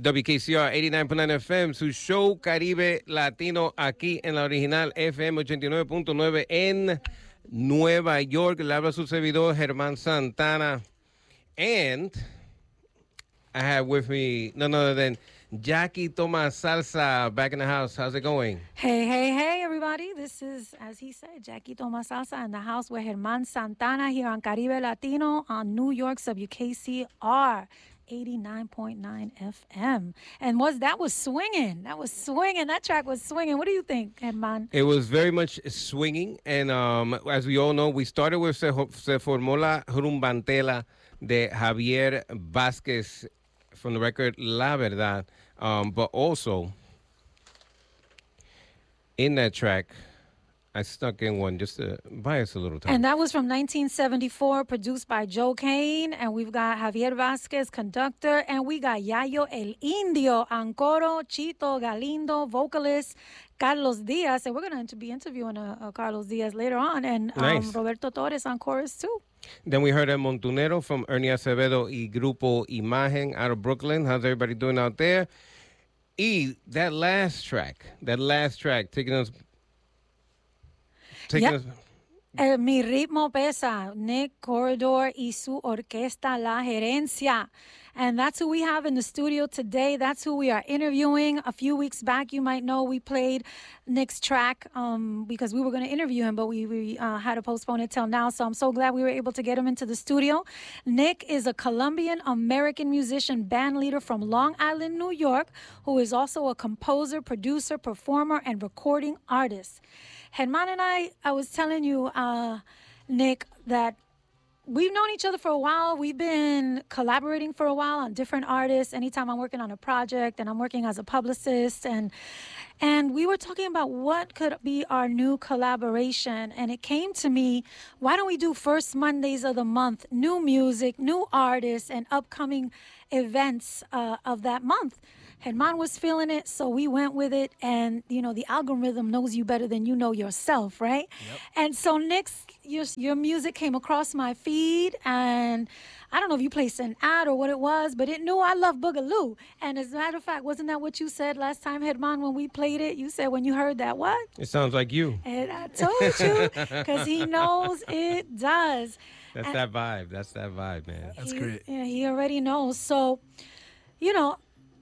WKCR 89.9 FM, su show Caribe Latino aquí en la original FM 89.9 en Nueva York. Le habla su servidor Germán Santana. And I have with me none other than Jackie Tomas Salsa back in the house. How's it going? Hey, everybody. This is, as he said, Jackie Tomas Salsa in the house with Germán Santana here on Caribe Latino on New York's WKCR 89.9 FM. And that was swinging. That was swinging. That track was swinging. What do you think, Germán? It was very much swinging. And as we all know, we started with Se Formó la Rumbantela de Javier Vázquez from the record La Verdad. But also, in that track, I snuck in one just to buy us a little time. And that was from 1974, produced by Joe Kane. And we've got Javier Vázquez, conductor. And we got Yayo El Indio on coro, Chito Galindo, vocalist, Carlos Diaz. And we're going to be interviewing Carlos Diaz later on. And nice. Roberto Torres on chorus, too. Then we heard El Montunero from Ernie Acevedo y Grupo Imagen out of Brooklyn. How's everybody doing out there? That last track, taking us... Mi ritmo pesa, Nick Corridor y su orquesta La Gerencia. And that's who we have in the studio today. That's who we are interviewing. A few weeks back, you might know we played Nick's track because we were going to interview him, but we had to postpone it till now. So I'm so glad we were able to get him into the studio. Nick is a Colombian-American musician, band leader from Long Island, New York, who is also a composer, producer, performer, and recording artist. Germán and I was telling you, Nick, that we've known each other for a while. We've been collaborating for a while on different artists. Anytime I'm working on a project and I'm working as a publicist. And we were talking about what could be our new collaboration. And it came to me, why don't we do first Mondays of the month, new music, new artists, and upcoming events of that month. Germán was feeling it, so we went with it. And, you know, the algorithm knows you better than you know yourself, right? Yep. And so, Nick's, your music came across my feed, and I don't know if you placed an ad or what it was, but it knew I love Boogaloo. And as a matter of fact, wasn't that what you said last time, Germán, when we played it? You said when you heard that, what? It sounds like you. And I told you, because he knows it does. That's that vibe, man. That's great. Yeah, he already knows. So, you know,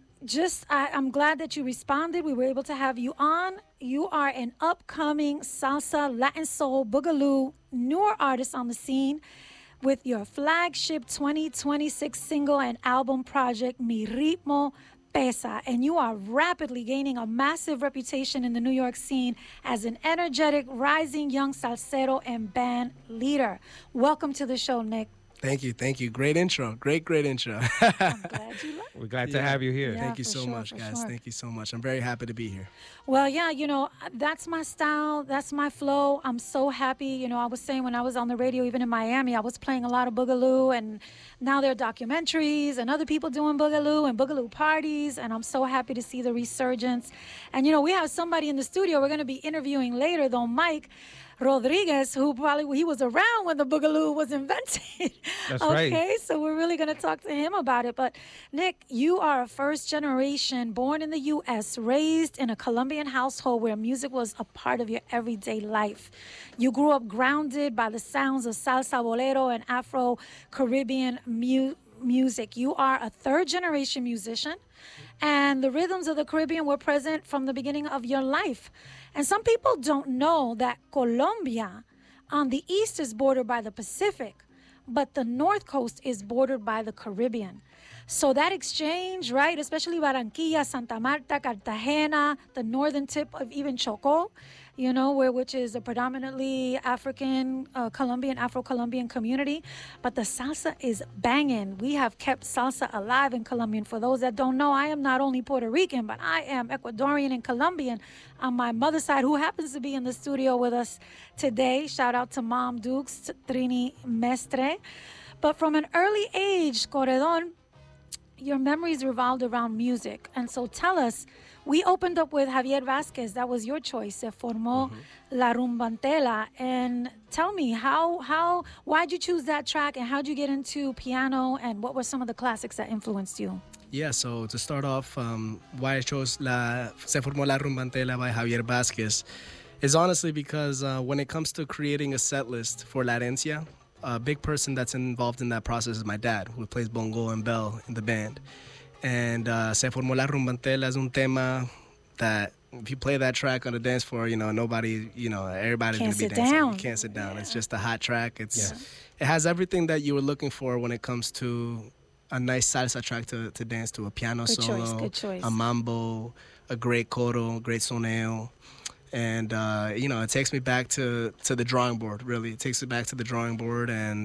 I'm glad that you responded. We were able to have you on. You are an upcoming salsa, Latin soul, boogaloo, newer artist on the scene with your flagship 2026 single and album project, Mi Ritmo Pesa. And you are rapidly gaining a massive reputation in the New York scene as an energetic, rising young salsero and band leader. Welcome to the show, Nick. Thank you. Great intro. Great intro. I'm glad you like it. We're glad to have you here. Yeah, Thank you so much, guys. Sure. Thank you so much. I'm very happy to be here. Well, yeah, you know, that's my style. That's my flow. I'm so happy. You know, I was saying when I was on the radio, even in Miami, I was playing a lot of Boogaloo, and now there are documentaries and other people doing Boogaloo and Boogaloo parties, and I'm so happy to see the resurgence. And, you know, we have somebody in the studio we're going to be interviewing later, though, Mike Rodriguez, who he was around when the Boogaloo was invented. That's right. right. So we're really going to talk to him about it. But Nick, you are a first generation, born in the U.S., raised in a Colombian household where music was a part of your everyday life. You grew up grounded by the sounds of salsa, bolero, and Afro-Caribbean music. You are a third generation musician, and the rhythms of the Caribbean were present from the beginning of your life. And some people don't know that Colombia on the east is bordered by the Pacific, but the north coast is bordered by the Caribbean. So that exchange, right, especially Barranquilla, Santa Marta, Cartagena, the northern tip of even Chocó, you know, which is a predominantly African, Afro-Colombian community. But the salsa is banging. We have kept salsa alive in Colombia. And for those that don't know, I am not only Puerto Rican, but I am Ecuadorian and Colombian on my mother's side, who happens to be in the studio with us today. Shout out to Mom Dukes, Trini Mestre. But from an early age, Corredon, your memories revolved around music. And so tell us, we opened up with Javier Vázquez. That was your choice. Se formó La Rumbantela. And tell me, why'd you choose that track, and how'd you get into piano, and what were some of the classics that influenced you? Yeah, so to start off, why I chose Se Formó la Rumbantela by Javier Vázquez is honestly because when it comes to creating a set list for La Herencia, a big person that's involved in that process is my dad, who plays bongo and bell in the band. And Se Formó la Rumbantela is un tema that if you play that track on the dance floor, nobody, everybody's going to be dancing. Down. You can't sit down. Yeah. It's just a hot track. It has everything that you were looking for when it comes to a nice salsa track to dance to, a piano solo, Good choice. a mambo, a great coro, great soneo. And, it takes me back to the drawing board, really. It takes me back to the drawing board and,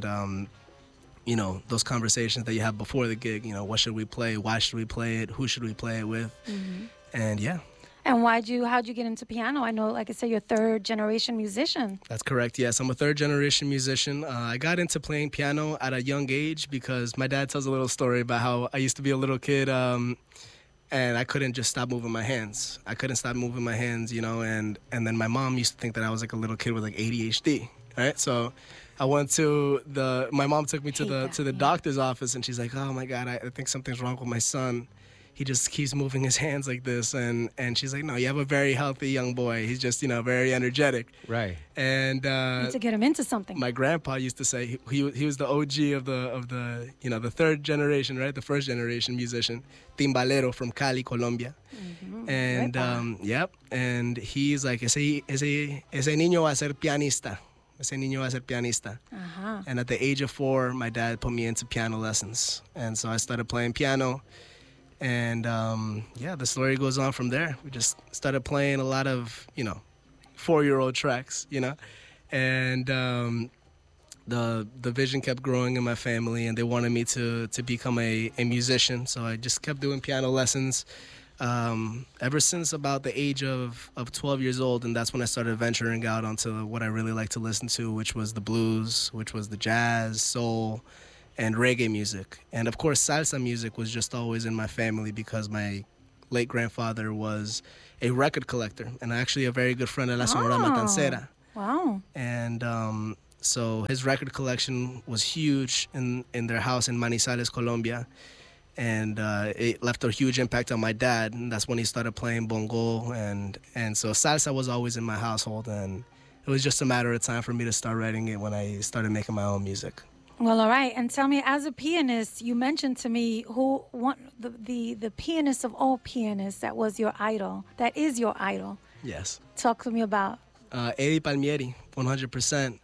those conversations that you have before the gig. What should we play? Why should we play it? Who should we play it with? Mm-hmm. And, yeah. And how'd you get into piano? I know, like I said, you're a third-generation musician. That's correct, yes. I'm a third-generation musician. I got into playing piano at a young age because my dad tells a little story about how I used to be a little kid and I couldn't just stop moving my hands. I couldn't stop moving my hands, and then my mom used to think that I was like a little kid with like ADHD, right? So I went to my mom took me to the doctor's office and she's like, oh my God, I think something's wrong with my son. He just keeps moving his hands like this. And she's like, no, you have a very healthy young boy. He's just, very energetic. Right. And Need to get him into something. my grandpa used to say he was the OG of the the third generation, right? The first generation musician, timbalero from Cali, Colombia. Mm-hmm. And yep. And he's like, ese niño va a ser pianista. Ese niño va a ser pianista. Uh-huh. And at the age of 4, my dad put me into piano lessons. And so I started playing piano. And, the story goes on from there. We just started playing a lot of, 4-year-old tracks, And the vision kept growing in my family, and they wanted me to become a musician. So I just kept doing piano lessons ever since about the age of 12 years old. And that's when I started venturing out onto what I really like to listen to, which was the blues, which was the jazz, soul, and reggae music. And of course, salsa music was just always in my family because my late grandfather was a record collector and actually a very good friend of La Sonora Matancera. Wow. And so his record collection was huge in their house in Manizales, Colombia. And it left a huge impact on my dad. And that's when he started playing bongo. And so salsa was always in my household. And it was just a matter of time for me to start writing it when I started making my own music. Well, all right. And tell me, as a pianist, you mentioned to me the pianist of all pianists that was your idol, that is your idol. Yes. Talk to me about. Eddie Palmieri, 100%.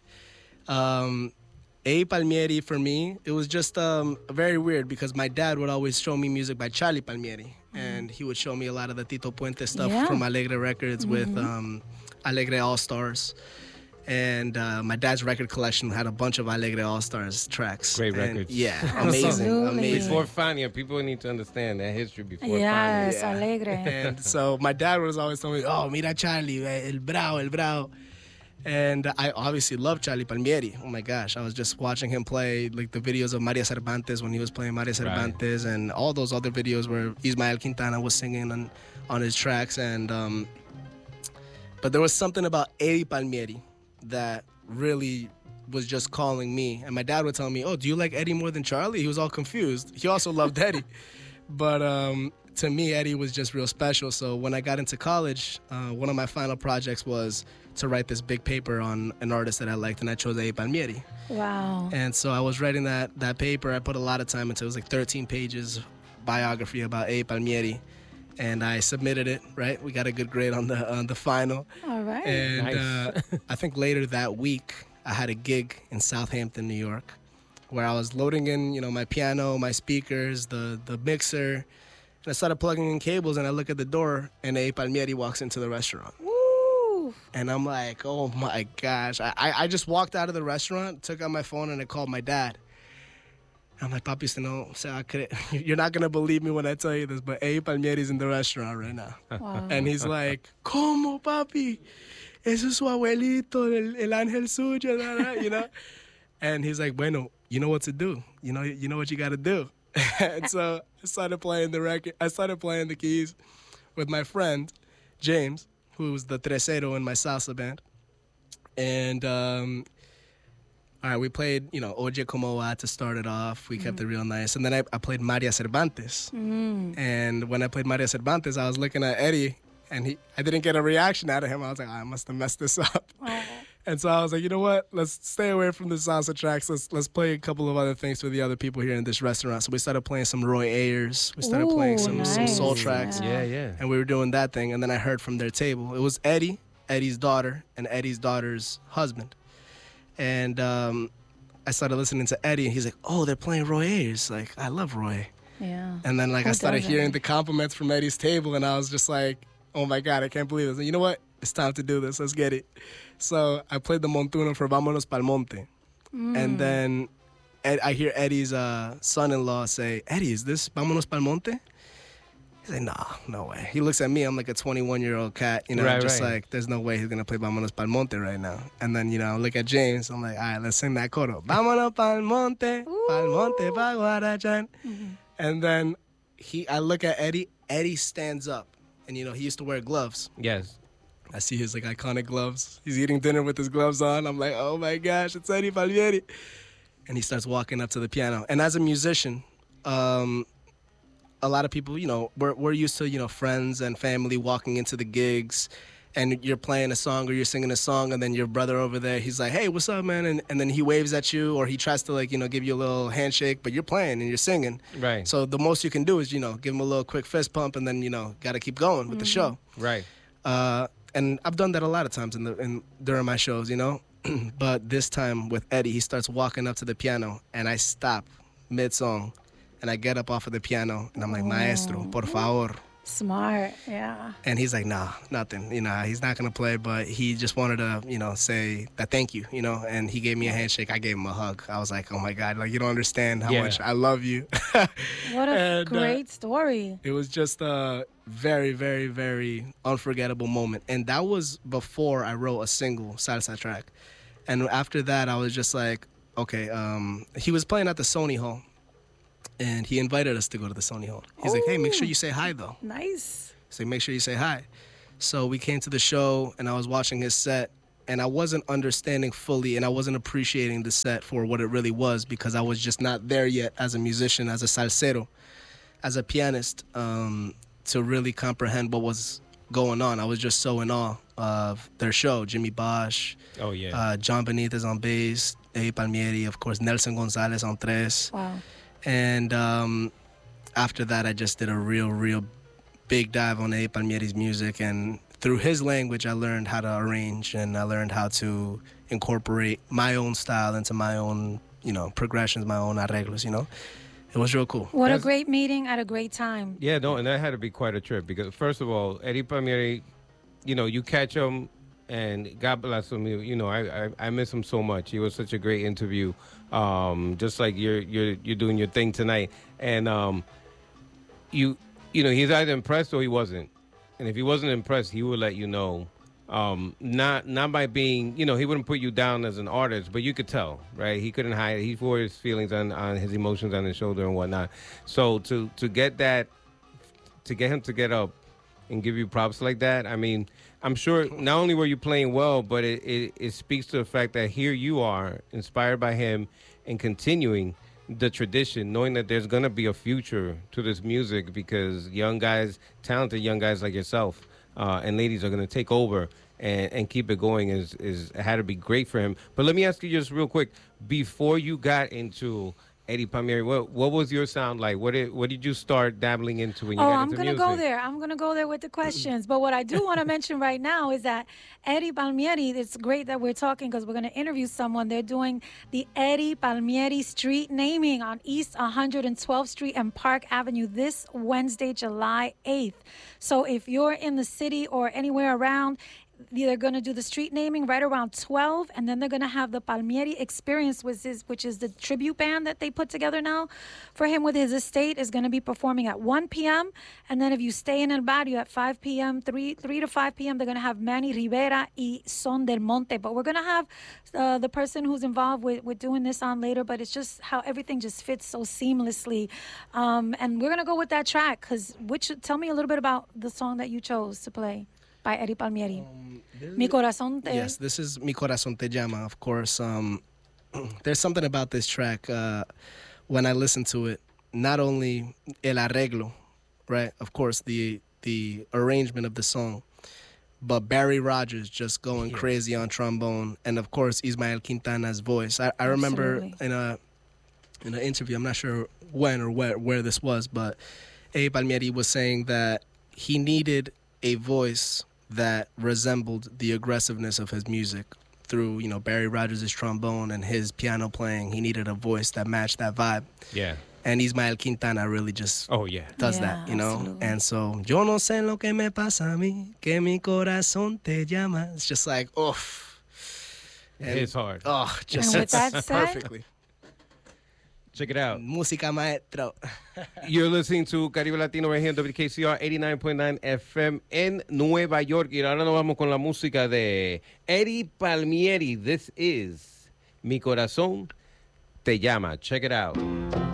Eddie Palmieri, for me, it was just very weird because my dad would always show me music by Charlie Palmieri. And he would show me a lot of the Tito Puente stuff from Alegre Records with Alegre All-Stars. And my dad's record collection had a bunch of Alegre All-Stars tracks. Great records. Yeah, amazing. Before Fania, people need to understand that history before Fania. Yes, Alegre. And so my dad was always telling me, oh, mira Charlie, el bravo. And I obviously love Charlie Palmieri. Oh my gosh, I was just watching him play like the videos of Maria Cervantes when he was playing Maria Cervantes, and all those other videos where Ismael Quintana was singing on his tracks. And but there was something about Eddie Palmieri that really was just calling me. And my dad would tell me, oh, do you like Eddie more than Charlie? He was all confused. He also loved Eddie. But to me, Eddie was just real special. So when I got into college, one of my final projects was to write this big paper on an artist that I liked, and I chose Eddie Palmieri. Wow. And so I was writing that paper. I put a lot of time into it. It was like 13 pages biography about Eddie Palmieri. And I submitted it, right? We got a good grade on the final. All right. And Nice. I think later that week, I had a gig in Southampton, New York, where I was loading in, my piano, my speakers, the mixer. And I started plugging in cables, and I look at the door, and Eddie Palmieri walks into the restaurant. Woo! And I'm like, oh my gosh. I just walked out of the restaurant, took out my phone, and I called my dad. I'm like, papi, you're not going to believe me when I tell you this, but Eddie Palmieri's in the restaurant right now. Wow. And he's like, ¿Cómo, papi? Eso es su abuelito, el ángel suyo, And he's like, bueno, you know what to do. You know what you got to do. And so I started playing the record. I started playing the keys with my friend, James, who was the tresero in my salsa band. And all right, we played, Oye Como Va to start it off. We kept it real nice. And then I played Maria Cervantes. And when I played Maria Cervantes, I was looking at Eddie, and I didn't get a reaction out of him. I was like, I must have messed this up. And so I was like, you know what? Let's stay away from the salsa tracks. Let's play a couple of other things for the other people here in this restaurant. So we started playing some Roy Ayers. We started playing some soul tracks. Yeah. And we were doing that thing. And then I heard from their table. It was Eddie, Eddie's daughter, and Eddie's daughter's husband. And I started listening to Eddie, and he's like, oh, they're playing Roy Ayers. Like, I love Roy. Yeah. And then, I started hearing the compliments from Eddie's table, and I was just like, oh, my God, I can't believe this. And you know what? It's time to do this. Let's get it. So I played the Montuno for Vámonos Pa'l Monte. And then I hear Eddie's son-in-law say, Eddie, is this Vámonos Pa'l Monte? He's like, nah, no way. He looks at me. I'm like a 21-year-old cat, like, there's no way he's going to play Vámonos Pa'l Monte right now. And then, I look at James. I'm like, all right, let's sing that coro. Vámonos Pa'l Monte pa' Guarachan. And then I look at Eddie. Eddie stands up. And, he used to wear gloves. Yes. I see his, iconic gloves. He's eating dinner with his gloves on. I'm like, oh, my gosh, it's Eddie Palmieri. And he starts walking up to the piano. And as a musician, a lot of people, we're used to, friends and family walking into the gigs, and you're playing a song or you're singing a song, and then your brother over there, he's like, hey, what's up, man? And then he waves at you, or he tries to, give you a little handshake, but you're playing and you're singing. Right. So the most you can do is, give him a little quick fist pump, and then, got to keep going with the show. Right. And I've done that a lot of times during my shows, But this time with Eddie, he starts walking up to the piano, and I stop mid-song, and I get up off of the piano, and I'm like, maestro, por favor. Smart, yeah. And he's like, nah, nothing. He's not going to play, but he just wanted to, say that thank you, and he gave me a handshake. I gave him a hug. I was like, oh, my God, you don't understand how much I love you. What a great story. It was just a very, very, very unforgettable moment. And that was before I wrote a single salsa track. And after that, I was just like, okay, he was playing at the Sony Hall. And he invited us to go to the Sony Hall. He's like, hey, make sure you say hi, though. Nice. So make sure you say hi. So we came to the show, and I was watching his set, and I wasn't understanding fully, and I wasn't appreciating the set for what it really was, because I was just not there yet as a musician, as a salsero, as a pianist, to really comprehend what was going on. I was just so in awe of their show. Jimmy Bosch. Oh, yeah. John Benitez on bass. Eddie Palmieri, of course, Nelson Gonzalez on tres. Wow. And after that, I just did a real big dive on Eddie Palmieri's music. And through his language, I learned how to arrange, and I learned how to incorporate my own style into my own, progressions, my own arreglos, It was real cool. What a great meeting at a great time. Yeah, no, and that had to be quite a trip, because first of all, Eddie Palmieri, you catch him, and God bless him. I miss him so much. He was such a great interview. Just like you're doing your thing tonight, and he's either impressed or he wasn't. And if he wasn't impressed, he would let you know. Not by being, he wouldn't put you down as an artist, but you could tell, right? He couldn't hide it. He wore his feelings on his emotions on his shoulder and whatnot. So to get him to get up and give you props like that, I mean, I'm sure not only were you playing well, but it speaks to the fact that here you are, inspired by him, and continuing the tradition, knowing that there's going to be a future to this music, because young guys, talented young guys like yourself and ladies are going to take over and keep it going had to be great for him. But let me ask you just real quick, before you got into Eddie Palmieri, what was your sound like? What did you start dabbling into when you got into music? I'm going to go there with the questions. But what I do want to mention right now is that Eddie Palmieri, it's great that we're talking, because we're going to interview someone. They're doing the Eddie Palmieri street naming on East 112th Street and Park Avenue this Wednesday, July 8th. So if you're in the city or anywhere around, they're going to do the street naming right around 12, and then they're going to have the Palmieri Experience, which is the tribute band that they put together now for him with his estate, is going to be performing at 1 p.m. And then if you stay in El Barrio at 5 p.m., 3 to 5 p.m., they're going to have Manny Rivera y Son del Monte. But we're going to have the person who's involved with doing this on later, but it's just how everything just fits so seamlessly. And we're going to go with that track, tell me a little bit about the song that you chose to play by Eddie Palmieri. Mi Corazón Te... Yes, this is Mi Corazón Te Llama, of course. there's something about this track when I listen to it. Not only el arreglo, right? Of course, the arrangement of the song, but Barry Rogers just going crazy on trombone, and of course Ismael Quintana's voice. I remember in an interview, I'm not sure when or where this was, but Eddie Palmieri was saying that he needed a voice that resembled the aggressiveness of his music through, you know, Barry Rogers' trombone and his piano playing. He needed a voice that matched that vibe. Yeah. And Ismael Quintana really just does that, you know? Absolutely. And so, yo no sé lo que me pasa a mí, que mi corazón te llama. It's just like, oof. And, It's hard. Oh, just And with that it's said- perfectly. Check it out. Música maestro. You're listening to Caribe Latino right here on WKCR 89.9 FM en Nueva York. Y ahora nos vamos con la música de Eddie Palmieri. This is Mi Corazón Te Llama. Check it out.